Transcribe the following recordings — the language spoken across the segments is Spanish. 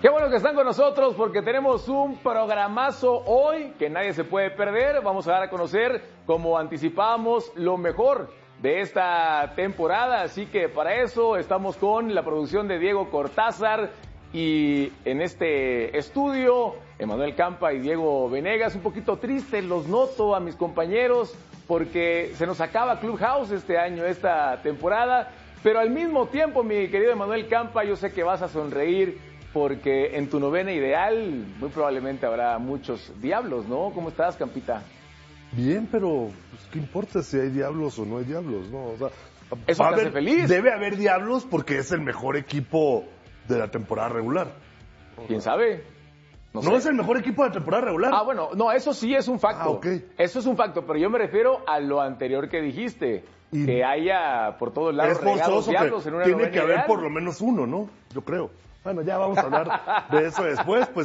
Qué bueno que están con nosotros porque tenemos un programazo hoy que nadie se puede perder. Vamos a dar a conocer, como anticipábamos, lo mejor de esta temporada. Así que para eso estamos con la producción de Diego Cortázar y en este estudio, Emanuel Campa y Diego Venegas. Un poquito tristes los noto a mis compañeros porque se nos acaba Clubhouse este año, esta temporada. Pero al mismo tiempo, mi querido Emanuel Campa, yo sé que vas a sonreír porque en tu novena ideal muy probablemente habrá muchos diablos, ¿no? ¿Cómo estás, Campita? Bien, pero pues, ¿qué importa si hay diablos o no hay diablos, no? O sea, eso te hace feliz. Debe haber diablos porque es el mejor equipo de la temporada regular. ¿Quién sabe? No sé. Es el mejor equipo de la temporada regular. Ah, bueno, no, eso sí es un facto. Okay. Eso es un facto, pero yo me refiero a lo anterior que dijiste. Y que haya por todos lados regados diablos en una novena ideal. Tiene que haber por lo menos uno, ¿no? Yo creo. Bueno, ya vamos a hablar de eso después, pues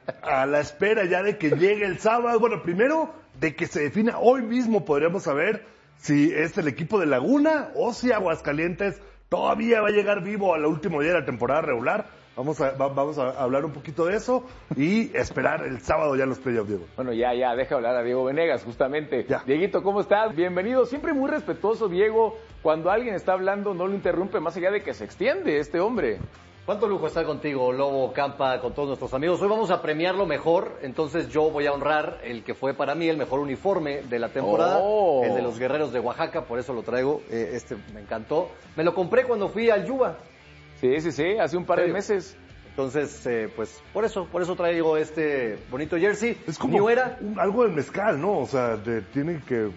a la espera ya de que llegue el sábado. Bueno, primero de que se defina hoy mismo podríamos saber si es el equipo de Laguna o si Aguascalientes todavía va a llegar vivo al último día de la temporada regular. Vamos a hablar un poquito de eso y esperar el sábado ya los playoffs, Diego. Bueno, ya, deja hablar a Diego Venegas, justamente. Ya. Dieguito, ¿cómo estás? Bienvenido. Siempre muy respetuoso, Diego. Cuando alguien está hablando, no lo interrumpe, más allá de que se extiende este hombre. Cuánto lujo estar contigo, Lobo, Campa, con todos nuestros amigos. Hoy vamos a premiar lo mejor, entonces yo voy a honrar el que fue para mí el mejor uniforme de la temporada, el de los Guerreros de Oaxaca, por eso lo traigo, me encantó. Me lo compré cuando fui al Yuba. Sí, hace un par de meses. Entonces, pues, por eso traigo este bonito jersey. Es como algo de mezcal, ¿no? O sea, tiene que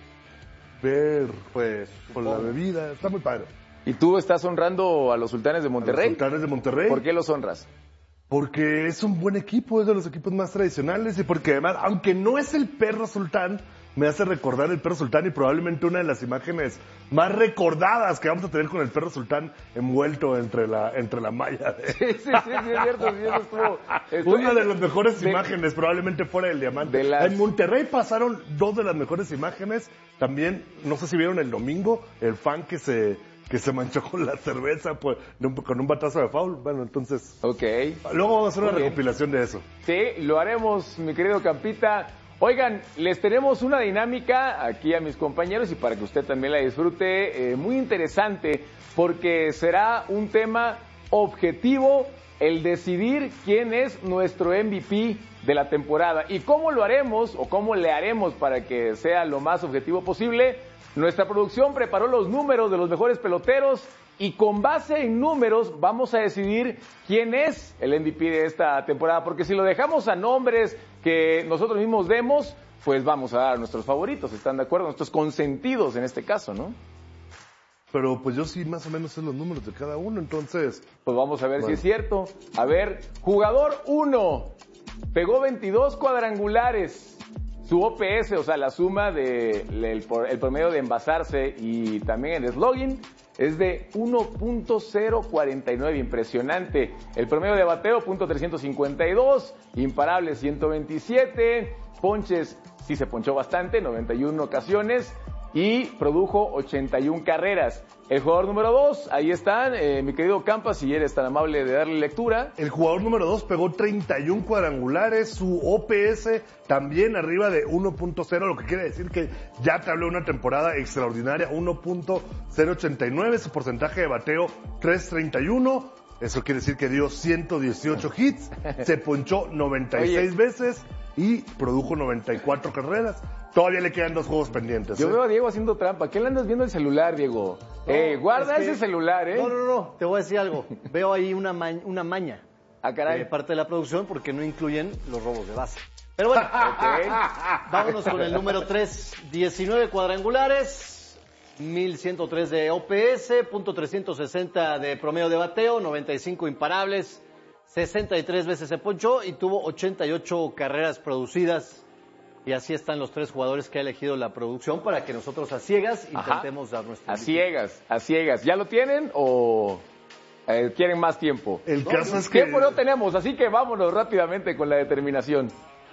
ver, pues, con la bebida. Está muy padre. ¿Y tú estás honrando a los Sultanes de Monterrey? A los Sultanes de Monterrey. ¿Por qué los honras? Porque es un buen equipo, es de los equipos más tradicionales y porque además, aunque no es el Perro Sultán, me hace recordar el Perro Sultán y probablemente una de las imágenes más recordadas que vamos a tener con el Perro Sultán envuelto entre la malla. Sí, es cierto. Sí, eso estuvo una de las mejores imágenes, probablemente fuera del diamante. En Monterrey pasaron dos de las mejores imágenes. También, no sé si vieron el domingo, el fan que se manchó con la cerveza pues, con un batazo de foul. Bueno, entonces... Ok. Luego vamos a hacer una recopilación de eso. Sí, lo haremos, mi querido Campita. Oigan, les tenemos una dinámica aquí a mis compañeros y para que usted también la disfrute, muy interesante, porque será un tema objetivo el decidir quién es nuestro MVP de la temporada. ¿Y cómo lo haremos o cómo le haremos para que sea lo más objetivo posible? Nuestra producción preparó los números de los mejores peloteros y con base en números vamos a decidir quién es el MVP de esta temporada, porque si lo dejamos a nombres que nosotros mismos demos, pues vamos a dar a nuestros favoritos, ¿están de acuerdo? Nuestros consentidos en este caso, ¿no? Pero pues yo sí más o menos sé los números de cada uno, entonces... Pues vamos a ver si es cierto. A ver, jugador 1, pegó 22 cuadrangulares. Su OPS, o sea, la suma el promedio de envasarse y también el slugging, es de 1.049, impresionante. El promedio de bateo, .352, imparable 127, ponches, sí se ponchó bastante, 91 ocasiones, y produjo 81 carreras. El jugador número 2, ahí están, mi querido Campa, si eres tan amable de darle lectura. El jugador número 2 pegó 31 cuadrangulares, su OPS también arriba de 1.0, lo que quiere decir que ya te habló de una temporada extraordinaria, 1.089, su porcentaje de bateo 331, eso quiere decir que dio 118 hits, se ponchó 96 veces y produjo 94 carreras. Todavía le quedan 2 juegos pendientes. Yo veo a Diego haciendo trampa. ¿Qué le andas viendo el celular, Diego? Guarda ese celular, ¿eh? No. Te voy a decir algo. Veo ahí una maña. Ah, caray. De parte de la producción porque no incluyen los robos de base. Pero bueno, vámonos con el número 3. 19 cuadrangulares, 1103 de OPS, .360 de promedio de bateo, 95 imparables, 63 veces se ponchó y tuvo 88 carreras producidas. Y así están los 3 jugadores que ha elegido la producción para que nosotros a ciegas intentemos dar nuestro... A ciegas. ¿Ya lo tienen o quieren más tiempo? El caso es que... Tiempo no tenemos, así que vámonos rápidamente con la determinación.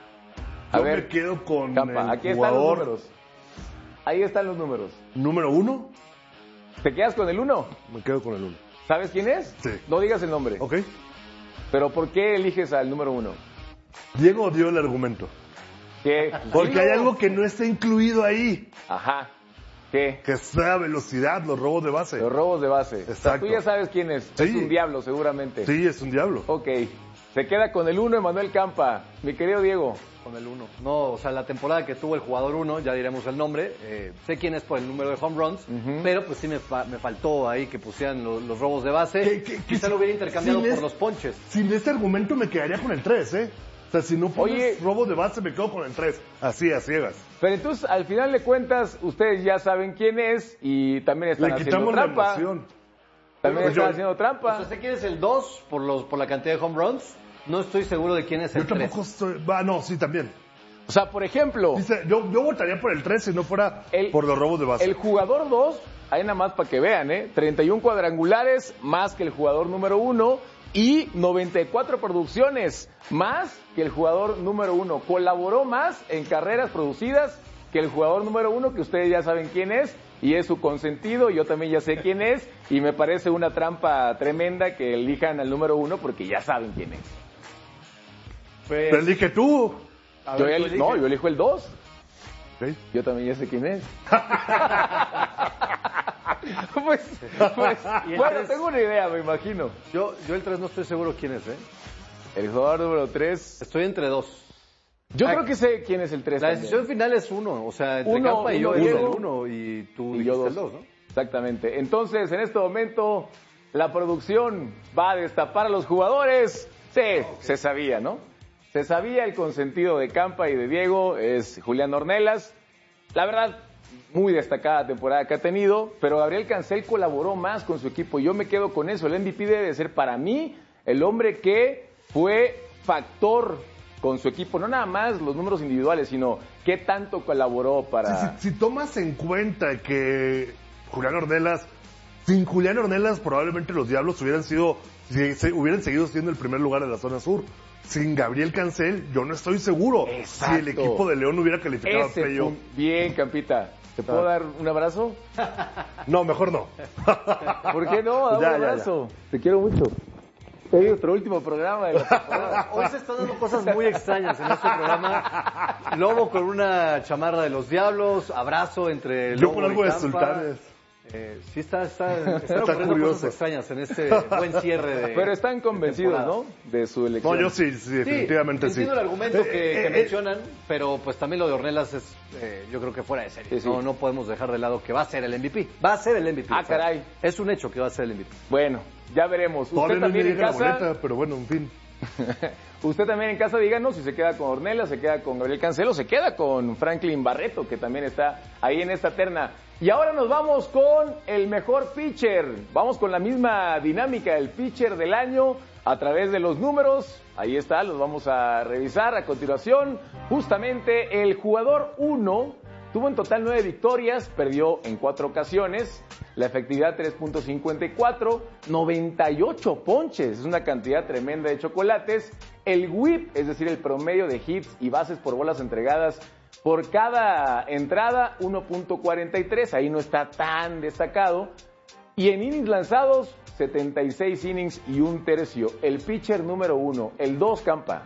Me quedo con Campa, aquí están los números. Ahí están los números. ¿Número 1? ¿Te quedas con el 1? Me quedo con el 1. ¿Sabes quién es? Sí. No digas el nombre. Ok. Pero ¿por qué eliges al número 1? Diego dio el argumento. ¿Qué? Porque hay algo que no está incluido ahí. Ajá. ¿Qué? Que es la velocidad, los robos de base. Los robos de base. Exacto. O sea, tú ya sabes quién es. Sí. Es un diablo, seguramente. Sí, es un diablo. Ok. Se queda con el 1 Emanuel Campa. Mi querido Diego. Con el 1. No, o sea, la temporada que tuvo el jugador 1, ya diremos el nombre, sé quién es por el número de home runs, pero pues sí me faltó ahí que pusieran los robos de base. Quizá lo hubiera intercambiado por los ponches. Sin este argumento me quedaría con el 3, ¿eh? O sea, si no pones robos de base me quedo con el 3. Así, a ciegas. Pero entonces, al final de cuentas, ustedes ya saben quién es y también están Le haciendo quitamos trampa. la emoción. También Pues están haciendo trampa. O sea, sé quién es el 2 por la cantidad de home runs. No estoy seguro de quién es el Yo 3. tampoco estoy... no, sí, también. O sea, por ejemplo, Dice, yo votaría por el 3 si no fuera por los robos de base. el jugador 2, ahí nada más para que vean, 31 cuadrangulares más que el jugador número 1 y 94 producciones más que el jugador número 1. Colaboró más en carreras producidas que el jugador número 1, que ustedes ya saben quién es, y es su consentido, yo también ya sé quién es, y me parece una trampa tremenda que elijan al número 1 porque ya saben quién es. Pero elige tú. Yo elijo el 2. ¿Sí? Yo también ya sé quién es. pues bueno, tengo una idea, me imagino. Yo el 3 no estoy seguro quién es, ¿eh? El jugador número 3. Estoy entre 2. Yo creo que sé quién es el 3. La decisión final es 1, o sea, entre Campa y yo es el 1 y tú y yo dijiste el 2, 2, ¿no? Exactamente. Entonces, en este momento, la producción va a destapar a los jugadores. Sí, se sabía, ¿no? Se sabía el consentido de Campa y de Diego, es Julián Ornelas. La verdad, muy destacada temporada que ha tenido, pero Gabriel Cancel colaboró más con su equipo. Yo me quedo con eso. El MVP debe de ser para mí el hombre que fue factor con su equipo. No nada más los números individuales, sino qué tanto colaboró para... Si tomas en cuenta que Julián Ornelas, sin Julián Ornelas probablemente los Diablos hubieran seguido siendo el primer lugar de la zona sur. Sin Gabriel Cancel, yo no estoy seguro. Exacto. Si el equipo de León hubiera calificado a playoff. Bien, Campita. ¿Te puedo dar un abrazo? No, mejor no. ¿Por qué no? Dame un abrazo. Te quiero mucho. Es nuestro último programa de la temporada. Hoy se están dando cosas muy extrañas en este programa. Lobo con una chamarra de los Diablos, abrazo entre Yo Lobo con y algo de Campa. Sultanes. Sí, están ocurriendo curioso. cosas extrañas en este buen cierre de... Pero están convencidos, ¿no? De su elección. No, yo sí, definitivamente sí. Entiendo el argumento que mencionan, pero pues también lo de Ornelas es, yo creo que fuera de serie. Sí. No podemos dejar de lado que va a ser el MVP. Va a ser el MVP. Ah, caray. Es un hecho que va a ser el MVP. Bueno, ya veremos. Todavía Usted no también me en llega casa... la boleta, pero bueno, en fin. Usted también en casa, díganos si se queda con Ornelas, se queda con Gabriel Cancelo, se queda con Franklin Barreto, que también está ahí en esta terna. Y ahora nos vamos con el mejor pitcher. Vamos con la misma dinámica, el pitcher del año, a través de los números. Ahí está, los vamos a revisar a continuación. Justamente el jugador 1 tuvo en total 9 victorias, perdió en 4 ocasiones, la efectividad 3.54, 98 ponches, es una cantidad tremenda de chocolates. El WHIP, es decir, el promedio de hits y bases por bolas entregadas por cada entrada, 1.43, ahí no está tan destacado. Y en innings lanzados, 76 innings y un tercio. El pitcher número 1, el 2, Campa.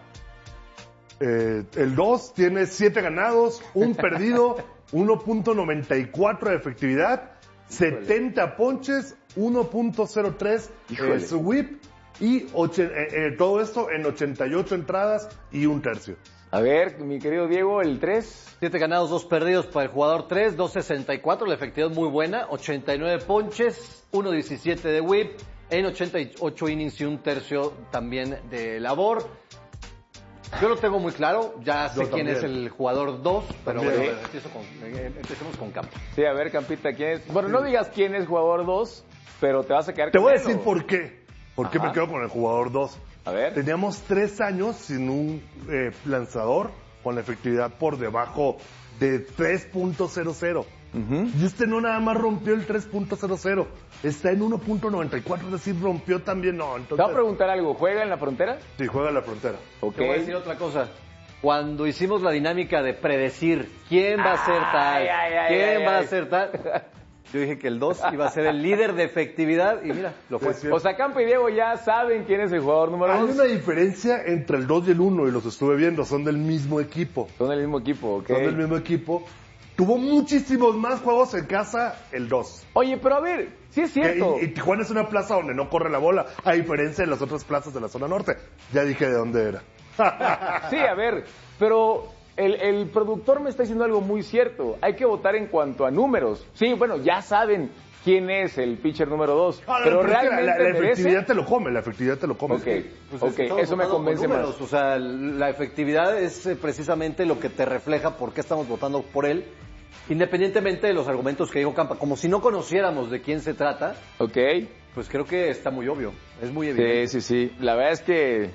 El 2 tiene 7 ganados, 1 perdido, 1.94 de efectividad, 70 ponches, 1.03 su whip y todo esto en 88 entradas y un tercio. A ver, mi querido Diego, el 3. 7 ganados, 2 perdidos para el jugador 3, 2.64, la efectividad muy buena, 89 ponches, 1.17 de whip, en 88 innings y un tercio también de labor. Yo lo tengo muy claro, ya sé quién es el jugador 2, pero bueno, empecemos con Campa. Sí, a ver, Campita, ¿quién es? Bueno, no digas quién es jugador 2, pero te vas a quedar Te con voy a él, decir ¿o? por qué. ¿Por qué me quedo con el jugador 2? A ver. Teníamos 3 años sin un lanzador con la efectividad por debajo de 3.00. Y este no nada más rompió el 3.00, está en 1.94, es decir, rompió también, no. Entonces, Te voy a preguntar algo, ¿juega en la frontera? sí, juega en la frontera. Ok. Te voy a decir otra cosa. Cuando hicimos la dinámica de predecir quién va a ser tal, quién va a ser tal, Yo dije que el 2 iba a ser el líder de efectividad y mira, lo fue. O sea, Campa y Diego ya saben quién es el jugador número Hay 2. una diferencia entre el 2 y el 1 y los estuve viendo, son del mismo equipo. Son del mismo equipo, ¿ok? Son del mismo equipo. Tuvo muchísimos más juegos en casa el 2. Oye, pero a ver, sí es cierto. Y Tijuana es una plaza donde no corre la bola, a diferencia de las otras plazas de la zona norte. Ya dije de dónde era. Sí, a ver, pero el productor me está diciendo algo muy cierto. Hay que votar en cuanto a números. Sí, bueno, ya saben quién es el pitcher número 2, pero realmente la merece. efectividad te lo come, la efectividad te lo come. Ok, Pues ok, estamos eso me votando convence por números. más. O sea, la efectividad es precisamente lo que te refleja por qué estamos votando por él, independientemente de los argumentos que dijo Campa. Como si no conociéramos de quién se trata, Ok, pues creo que está muy obvio, es muy evidente. sí. La verdad es que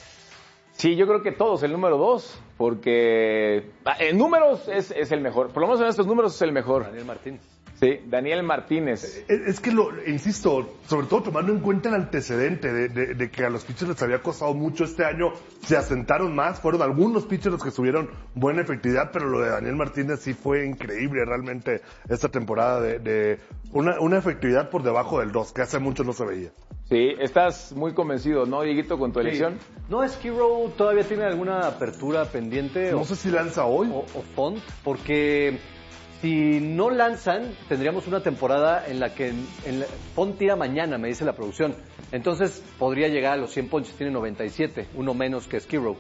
sí, yo creo que todos el número 2, porque en números es el mejor. Por lo menos en estos números es el mejor. Daniel Martín. Sí, Daniel Martínez. Es que, insisto, sobre todo tomando en cuenta el antecedente de que a los pitchers les había costado mucho este año, se asentaron más, fueron algunos pitchers los que tuvieron buena efectividad, pero lo de Daniel Martínez sí fue increíble realmente esta temporada de una efectividad por debajo del 2, que hace mucho no se veía. Sí, estás muy convencido, ¿no, Dieguito, con tu elección? ¿No es Hero todavía tiene alguna apertura pendiente? No sé si lanza hoy. O Font, porque si no lanzan, tendríamos una temporada en la que Font tira mañana, me dice la producción. Entonces podría llegar a los 100 ponches, tiene 97, uno menos que Skirrow.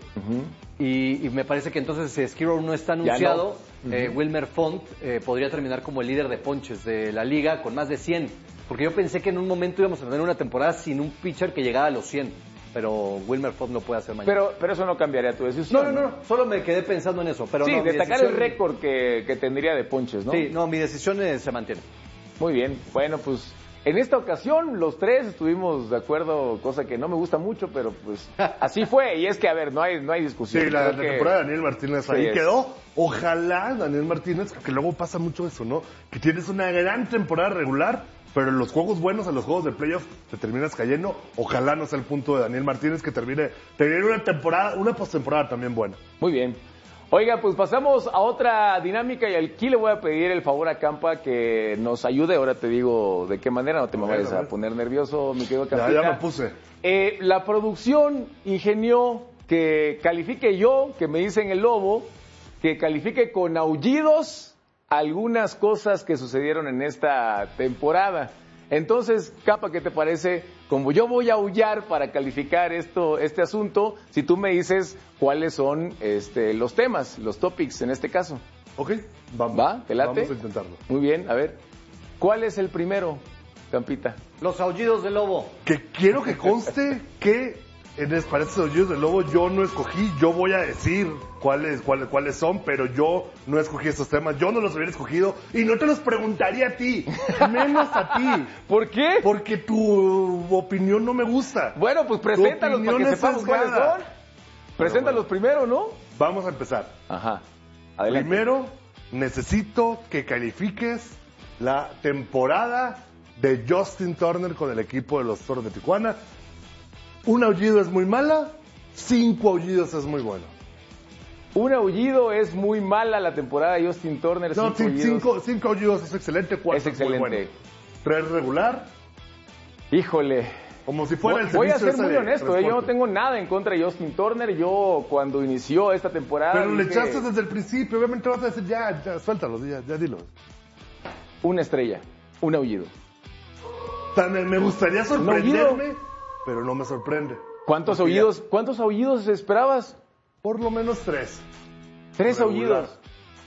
Y me parece que entonces si Skirrow no está anunciado, Wilmer Font podría terminar como el líder de ponches de la liga con más de 100. Porque yo pensé que en un momento íbamos a tener una temporada sin un pitcher que llegara a los 100. Pero Wilmer Font lo puede hacer mañana. Pero eso no cambiaría tu decisión. No, solo me quedé pensando en eso. Pero Sí, no, mi destacar decisión- el récord que tendría de ponches, ¿no? Sí, no, mi decisión se mantiene. Muy bien, bueno, pues en esta ocasión los tres estuvimos de acuerdo, cosa que no me gusta mucho, pero pues así fue. Y es que, a ver, no hay discusión. Sí, la Creo que- temporada de Daniel Martínez ahí Sí, es. quedó. Ojalá Daniel Martínez, que luego pasa mucho eso, ¿no? Que tienes una gran temporada regular, pero en los juegos buenos, en los juegos de playoff, te terminas cayendo. Ojalá no sea el punto de Daniel Martínez, que termine una temporada, una postemporada también buena. Muy bien. Oiga, pues pasamos a otra dinámica y aquí le voy a pedir el favor a Campa que nos ayude. Ahora te digo de qué manera, no te me vayas a poner nervioso, mi querido Campita. Ya me puse. La producción ingenió que califique yo, que me dicen el lobo, que califique con aullidos algunas cosas que sucedieron en esta temporada. Entonces, Capa, ¿qué te parece? Como yo voy a aullar para calificar este asunto, si tú me dices cuáles son los temas, los topics en este caso. Ok, vamos. ¿Va? ¿Te late? Vamos a intentarlo. Muy bien, a ver. ¿Cuál es el primero, Campita? Los aullidos del lobo. Que quiero que conste que para estos aullidos del lobo yo no escogí, yo voy a decir cuáles son, pero yo no escogí estos temas, yo no los hubiera escogido y no te los preguntaría a ti, menos a ti. ¿Por qué? Porque tu opinión no me gusta. Bueno, pues preséntalos para que opinión es sepamos cuáles sesgada. son. Preséntalos primero, ¿no? Vamos a empezar. Ajá. Adelante. Primero, necesito que califiques la temporada de Justin Turner con el equipo de los Toros de Tijuana. Un aullido es muy mala, 5 aullidos es muy bueno. Un aullido es muy mala la temporada de Justin Turner. No, 5 aullidos es excelente, 4 Es excelente. muy bueno. 3 regular, Híjole. como si fuera el Voy a servicio ser ese muy de honesto, yo no transporte. tengo nada en contra de Justin Turner. Yo cuando inició esta temporada Pero le dije, echaste desde el principio, obviamente vas a decir, ya, suéltalo, ya dilo. una estrella, un aullido. También me gustaría sorprenderme, pero no me sorprende. ¿Cuántos Porque aullidos esperabas? Por lo menos 3. 3 Regular. aullidos.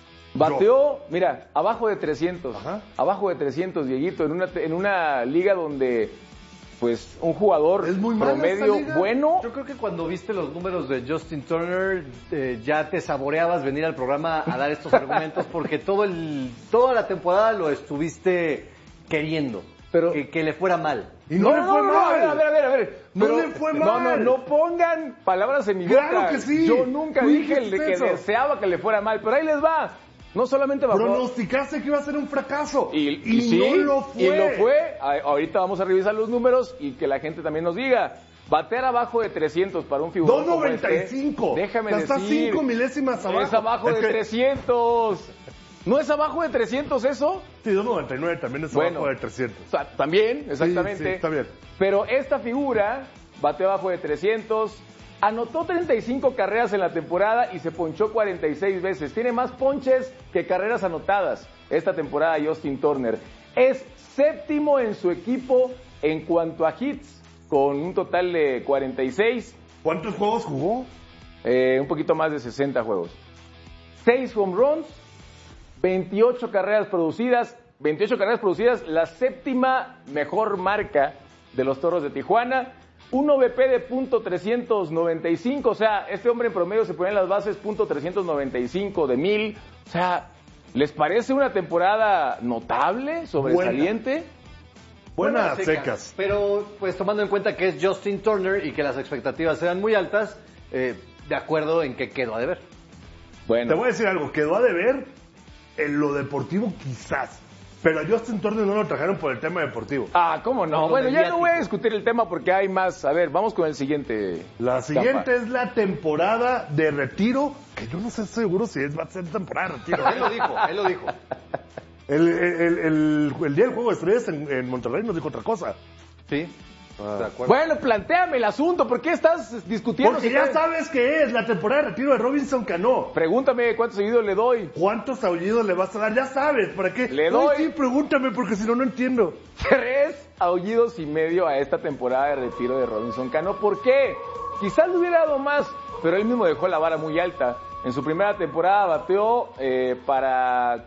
Bateó, mira, abajo de 300. Ajá. Abajo de 300, Dieguito, en una liga donde, pues, un jugador Es muy mala promedio esta liga. bueno. Yo creo que cuando viste los números de Justin Turner, ya te saboreabas venir al programa a dar estos argumentos porque toda la temporada lo estuviste queriendo, Pero- que le fuera mal. Y no le fue mal. A ver. No le fue mal. No pongan palabras en mi Claro boca. que sí. Yo nunca Tú dije dijiste que eso. deseaba que le fuera mal, pero ahí les va. No solamente bajó. Pronosticaste que iba a ser un fracaso. Y sí, no lo fue. y lo fue. Ahorita vamos a revisar los números y que la gente también nos diga. Batear abajo de 300 para un figurón como este, 2.95. déjame Está decir. 5 milésimas abajo. Es abajo Es de que 300. ¿No es abajo de 300 eso? Sí, 2.99 también es abajo de 300. O sea, también, exactamente. Sí, está bien. Pero esta figura bateó abajo de 300, anotó 35 carreras en la temporada y se ponchó 46 veces. Tiene más ponches que carreras anotadas esta temporada Justin Turner. Es séptimo en su equipo en cuanto a hits, con un total de 46. ¿Cuántos juegos jugó? Un poquito más de 60 juegos. 6 home runs, 28 carreras producidas, la séptima mejor marca de los Toros de Tijuana, un OVP de .395, o sea, este hombre en promedio se pone en las bases .395 de 1000, o sea, ¿les parece una temporada notable, sobresaliente? Buenas secas. Pero, pues, tomando en cuenta que es Justin Turner y que las expectativas eran muy altas, de acuerdo en que quedó a deber. Bueno. Te voy a decir algo, quedó a deber en lo deportivo quizás, pero a Justin Turner no lo trajeron por el tema deportivo. Ah, ¿cómo no? Bueno, ya no voy a discutir el tema porque hay más. A ver, vamos con el siguiente. La siguiente es la temporada de retiro, que yo no sé seguro si va a ser temporada de retiro. Él lo dijo. El día del Juego de Estrellas en Monterrey nos dijo otra cosa. Sí. De acuerdo. Bueno, plantéame el asunto. ¿Por qué estás discutiendo? Porque ya sabes que es la temporada de retiro de Robinson Cano. Pregúntame cuántos seguidos le doy. ¿Cuántos aullidos le vas a dar? Ya sabes, ¿para qué? Le doy. Sí, pregúntame porque si no, no entiendo. 3 aullidos y medio a esta temporada de retiro de Robinson Cano. ¿Por qué? Quizás le hubiera dado más, pero él mismo dejó la vara muy alta. En su primera temporada bateó para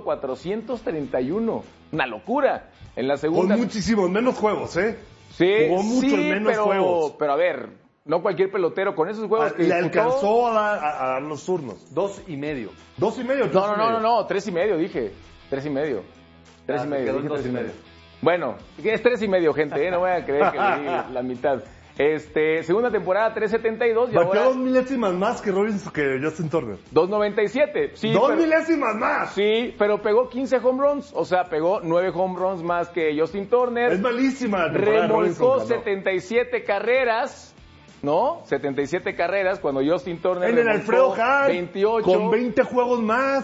.431. Una locura. En la segunda... Con muchísimos menos juegos, ¿eh? Sí, jugó muchos menos juegos. Pero a ver, no cualquier pelotero con esos juegos que le disputó... alcanzó a dar los turnos. 2.5. 2.5. No, 3.5 dije. 3.5. 3.5. Quedó Dije 2.5. Bueno, es 3.5, gente, ¿eh? No voy a creer que le di la mitad. Segunda temporada 3.72 y Bateó ahora 2 milésimas más que Robinson, que Justin Turner. 2.97. Sí, 2 milésimas más. Sí, pero pegó 15 home runs, o sea, pegó 9 home runs más que Justin Turner. Es malísima la temporada de Remolcó Robinson Cano. 77 carreras, ¿no? 77 carreras cuando Justin Turner En el remolcó Alfredo Hart, 28. con 20 juegos más.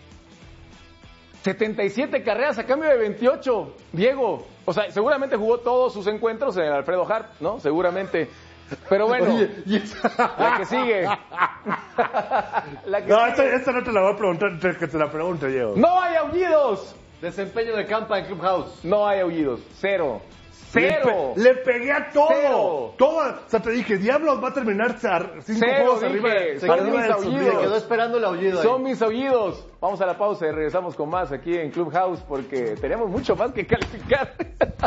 77 carreras a cambio de 28, Diego. O sea, seguramente jugó todos sus encuentros en el Alfredo Hart, ¿no? Seguramente. Pero bueno, Oye, la que sigue. Esta no te la voy a preguntar, que te la pregunte, Diego. ¡No hay aullidos! Desempeño de Campa en Clubhouse. No hay aullidos. Cero. Le pegué a todo. Cero. O sea, te dije, Diablos va a terminar 5 Cero, juegos dije. arriba. Son arriba mis del aullidos. Sonido. Se quedó esperando el aullido ahí. Son mis aullidos. Vamos a la pausa y regresamos con más aquí en Clubhouse porque tenemos mucho más que calificar.